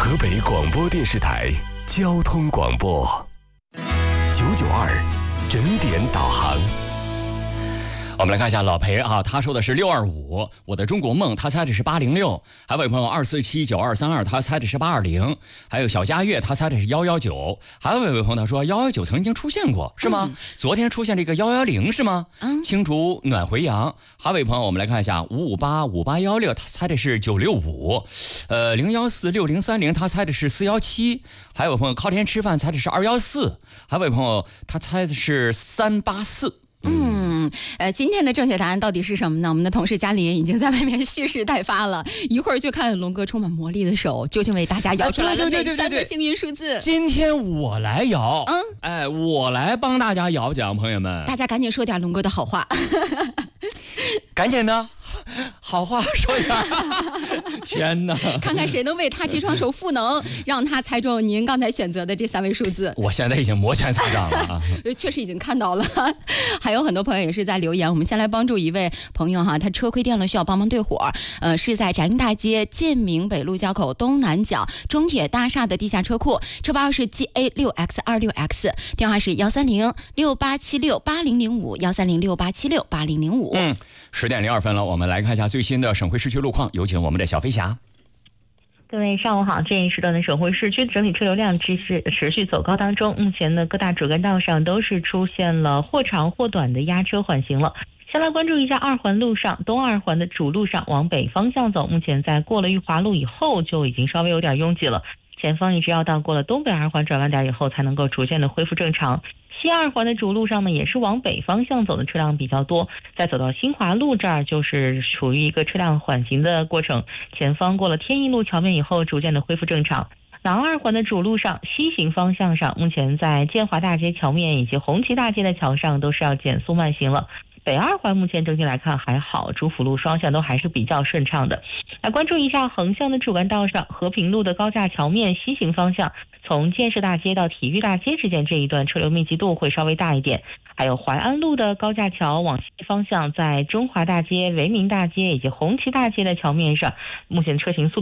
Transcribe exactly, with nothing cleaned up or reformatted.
河北广播电视台交通广播九九二整点导航。 我们来看一下老裴啊，他说的是六二五，我的中国梦，他猜的是八零六。还有位朋友二四七九二三二，他猜的是八二零。还有小佳悦，他猜的是幺幺九。还有位朋友他说幺幺九曾经出现过，是吗？嗯、昨天出现了一个幺幺零，是吗？嗯，青竹暖回阳。还有位朋友，我们来看一下五五八五八幺六，他猜的是九六五。呃，零幺四六零三零，他猜的是四幺七。还有朋友靠天吃饭猜的是二幺四。还有位朋友他猜的是三八四。 嗯，呃，今天的正确答案到底是什么呢？我们的同事嘉林已经在外面蓄势待发了，一会儿就看龙哥充满魔力的手究竟为大家摇出来了哪三个幸运数字。 今天我来摇，嗯，哎，我来帮大家摇奖，朋友们， 大家赶紧说点龙哥的好话， 赶紧的。好话说点天哪， 看看谁能为他这双手赋能，让他猜中您刚才选择的这三位数字。 我现在已经摩拳擦掌了啊， 确实已经看到了。还有很多朋友也是在留言，我们先来帮助一位朋友哈，他车亏电了，需要帮忙对火，呃，是在展英大街建明北路交口东南角中铁大厦的地下车库，车牌是 G A 六 X 二六 X， 电话是幺三零六八七六八零零五幺三零六八七六八零零五。 嗯，十点零二分了，我们来看一下最新的省会市区路况，有请我们的小飞侠。 各位上午好，这一时段的省会市区整体车流量持续持续走高当中，目前呢各大主干道上都是出现了或长或短的压车缓行了。先来关注一下二环路上，东二环的主路上往北方向走，目前在过了裕华路以后就已经稍微有点拥挤了，前方一直要到过了东北二环转弯点以后才能够逐渐的恢复正常。西二环的主路上呢，也是往北方向走的车辆比较多，再走到新华路这儿就是处于一个车辆缓行的过程，前方过了天一路桥面以后逐渐的恢复正常。南二环的主路上，西行方向上，目前在建华大街桥面以及红旗大街的桥上都是要减速慢行了。北二环目前整体来看还好，主辅路双向都还是比较顺畅的。来关注一下横向的主干道上，和平路的高架桥面西行方向，从建设大街到体育大街之间这一段车流密集度会稍微大一点。还有淮安路的高架桥往西方向，在中华大街、维民大街以及红旗大街的桥面上，目前车行速度